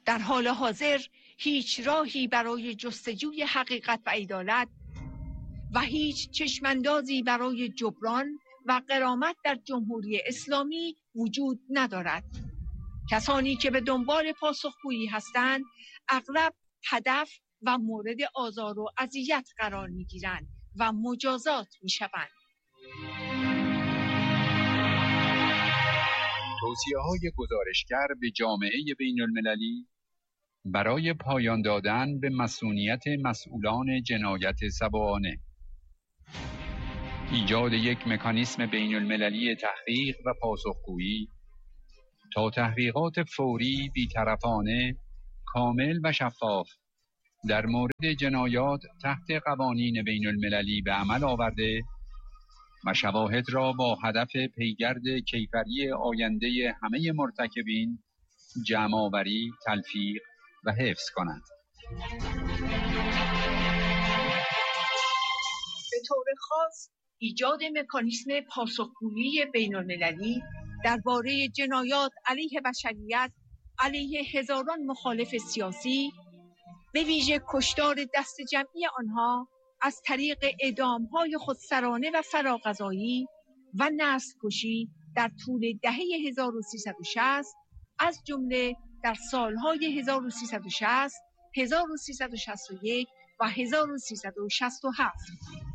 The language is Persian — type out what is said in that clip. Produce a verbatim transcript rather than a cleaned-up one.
در حال حاضر هیچ راهی برای جستجوی حقیقت و عدالت و هیچ چشماندازی برای جبران و غرامت در جمهوری اسلامی وجود ندارد. کسانی که به دنبال پاسخگویی هستند اغلب هدف و مورد آزار و اذیت قرار می‌گیرند و مجازات می‌شوند. توصیه‌های گزارشگر به جامعه بین‌المللی برای پایان دادن به مصونیت مسئولان جنایت سبعانه، ایجاد یک مکانیسم بین‌المللی تحقیق و پاسخگویی تا تحقیقات فوری، بی‌طرفانه، کامل و شفاف در مورد جنایات تحت قوانین بین‌المللی به عمل آورده و شواهد را با هدف پیگرد کیفری آینده همه مرتکبین جمع‌آوری، تلفیق و حفظ کنند. به طور خاص ایجاد مکانیسم پاسخگویی بین‌المللی درباره جنایات علیه بشریت علیه هزاران مخالف سیاسی، به ویژه کشتار دست جمعی آنها از طریق اعدام‌های خودسرانه و فراقضایی و نسل‌کشی در طول دهه هزار و سیصد و شصت، از جمله در سالهای هزار و سیصد و شصت، هزار و سیصد و شصت و یک و هزار و سیصد و شصت و هفت